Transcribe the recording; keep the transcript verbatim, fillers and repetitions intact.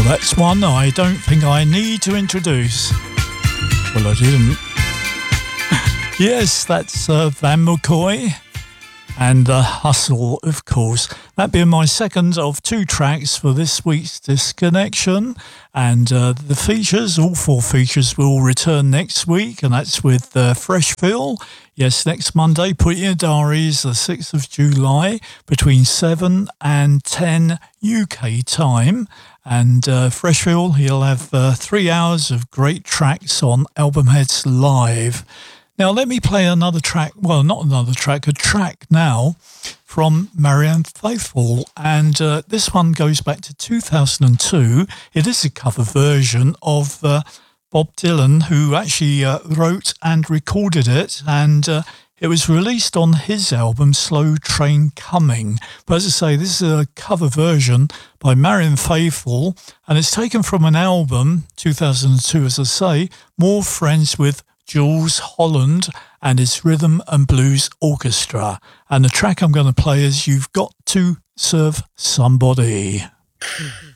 Well, that's one I don't think I need to introduce. Well, I didn't. Yes, that's uh, Van McCoy and The Hustle, of course. That being my second of two tracks for this week's Disconnection. And uh, the features, all four features, will return next week, and that's with uh, Freshfield. Yes, next Monday, put in your diaries, the sixth of July, between seven and ten U K time. And uh, Freshfield, he'll have uh, three hours of great tracks on Albumheads Live. Now, let me play another track. Well, not another track, a track now from Marianne Faithfull. And uh, this one goes back to two thousand two. It is a cover version of uh, Bob Dylan, who actually uh, wrote and recorded it. And uh, it was released on his album, Slow Train Coming. But as I say, this is a cover version by Marianne Faithfull. And it's taken from an album, two thousand two, as I say, More Friends with Jules Holland and his Rhythm and Blues Orchestra. And the track I'm going to play is You've Got to Serve Somebody.